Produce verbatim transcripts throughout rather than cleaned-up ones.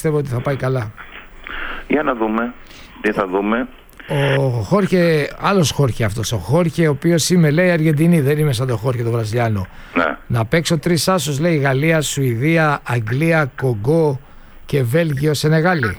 πιστεύω ότι θα πάει καλά. Για να δούμε. Τι θα δούμε. Ο Χόρχε, άλλος Χόρχε αυτός. Ο Χόρχε, ο οποίος είμαι, λέει, Αργεντινή, δεν είμαι σαν τον Χόρχε τον Βραζιλιάνο. Ναι. Να παίξω τρεις άσους, λέει, Γαλλία, Σουηδία, Αγγλία, Κογκό και Βέλγιο, Σενεγάλη.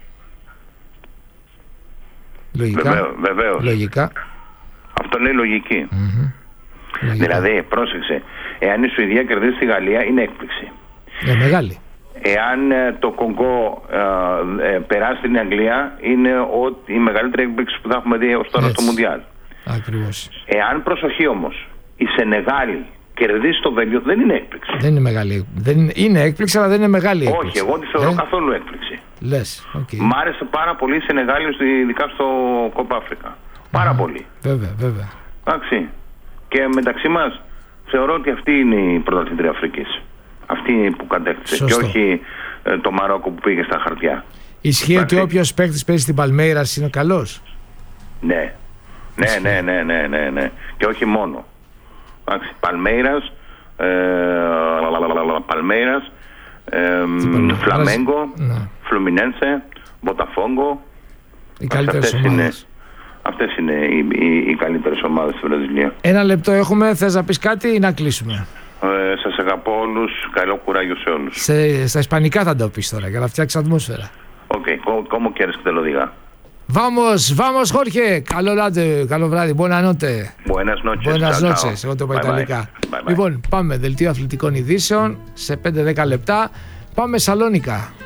Λογικά. Βεβαίως, βεβαίως. Λογικά. Αυτό λέει λογική. Mm-hmm. Λογικά. Δηλαδή, πρόσεξε, εάν η Σουηδία κερδίσει τη Γαλλία, είναι έκπληξη. Ε, μεγάλη. Εάν ε, το Κογκό ε, ε, περάσει την Αγγλία, είναι ο, η μεγαλύτερη έκπληξη που θα έχουμε δει ως τώρα. Έτσι. Στο Μουντιάλ. Ακριβώς. Εάν, προσοχή όμως, η Σενεγάλη κερδίσει το Βέλγιο, δεν είναι έκπληξη. Δεν είναι μεγάλη. Δεν είναι, είναι έκπληξη, αλλά δεν είναι μεγάλη έκπληξη. Όχι, εγώ τη θεωρώ ε? καθόλου έκπληξη. Λες, okay. Μ' άρεσε πάρα πολύ η Σενεγάλη, ειδικά στο Κόπα Αφρικα. Πάρα mm. πολύ. Βέβαια, βέβαια. Εντάξει. Και μεταξύ μας, θεωρώ ότι αυτή είναι η πρωταθλήτρια Αφρικής. Αυτή που κατέκτησε. Σωστό. Και όχι ε, το Μαρόκο που πήγε στα χαρτιά. Ισχύει ότι όποιος παίκτης παίζει στην Παλμέιρας είναι καλός. Ναι. Ναι, ναι, ναι, ναι, ναι, ναι. Και όχι μόνο. Εντάξει. Παλμέιρας, ε, Παλμέιρας, ε, Φλαμέγκο, ναι. Φλουμινένσε, Μποταφόγκο. Οι καλύτερες αυτές ομάδες. Είναι, αυτές είναι οι, οι, οι καλύτερες ομάδες στη Βραζιλία. Ένα λεπτό έχουμε. Θες να πεις κάτι ή να κλείσουμε? Ε, σας αγαπώ όλους. Καλό κουράγιο σε όλους. Σε, στα ισπανικά θα το πεις τώρα για να φτιάξεις ατμόσφαιρα. Οκ, okay. ¿Cómo quieres que te lo diga? Vamos, vamos, Jorge. Καλό βράδυ, καλό βράδυ. Buenas noches. Buenas noches. Buenas noches. Εγώ το είπα ιταλικά. Λοιπόν, πάμε δελτίο αθλητικών ειδήσεων σε πέντε δέκα λεπτά. Πάμε Σαλόνικα.